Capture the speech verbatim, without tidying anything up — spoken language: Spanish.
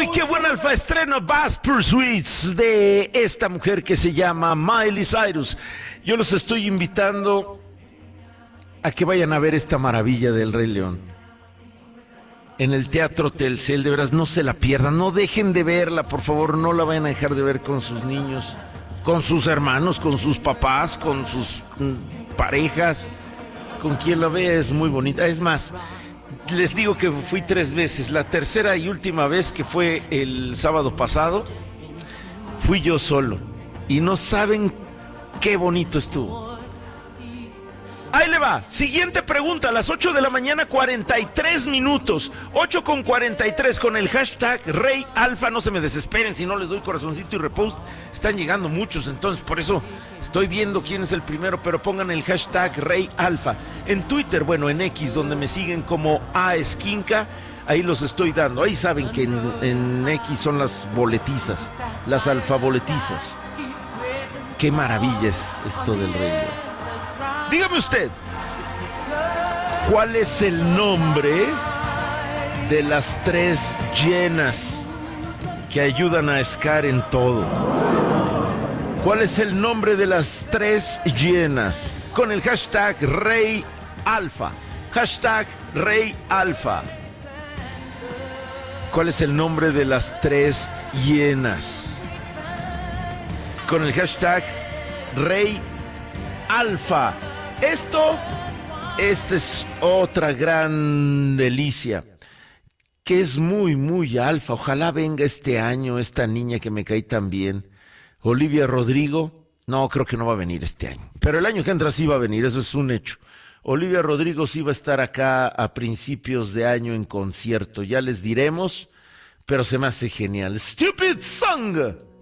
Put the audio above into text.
Uy, qué buen alfa estreno Bass Pursuits de esta mujer que se llama Miley Cyrus. Yo los estoy invitando a que vayan a ver esta maravilla del Rey León en el Teatro Telcel. De veras, no se la pierdan, no dejen de verla, por favor, no la vayan a dejar de ver con sus niños, con sus hermanos, con sus papás, con sus mm, parejas, con quien la vea. Es muy bonita. Es más, les digo que fui tres veces. La tercera y última vez, que fue el sábado pasado, fui yo solo. Y no saben qué bonito estuvo. Ahí le va. Siguiente pregunta, a las ocho de la mañana, cuarenta y tres minutos. ocho con cuarenta y tres con el hashtag Rey Alfa. No se me desesperen si no les doy corazoncito y repost. Están llegando muchos, entonces por eso estoy viendo quién es el primero, pero pongan el hashtag Rey Alfa. En Twitter, bueno, en X, donde me siguen como A Esquinca, ahí los estoy dando. Ahí saben que en, en X son las boletizas, las alfaboletizas. Qué maravilla es esto del Rey León. Dígame usted, ¿cuál es el nombre de las tres hienas que ayudan a Scar en todo? ¿Cuál es el nombre de las tres hienas? Con el hashtag Rey Alfa. Hashtag Rey Alfa. ¿Cuál es el nombre de las tres hienas? Con el hashtag Rey Alfa. Esto, esta es otra gran delicia, que es muy, muy alfa. Ojalá venga este año esta niña que me cae tan bien. Olivia Rodrigo, no, creo que no va a venir este año. Pero el año que entra sí va a venir, eso es un hecho. Olivia Rodrigo sí va a estar acá a principios de año en concierto. Ya les diremos, pero se me hace genial. Stupid Song.